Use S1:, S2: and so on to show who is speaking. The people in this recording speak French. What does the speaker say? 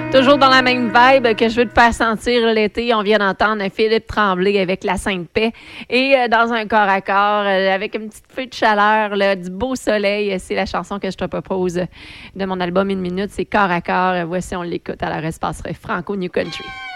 S1: Toujours dans la même vibe que je veux te faire sentir l'été, on vient d'entendre Philippe Tremblay avec La Sainte-Paix. Et dans un corps à corps, avec un petit feu de chaleur, là, du beau soleil, c'est la chanson que je te propose de mon album Une minute, c'est Corps à corps. Voici, on l'écoute à la Espace Franco New Country.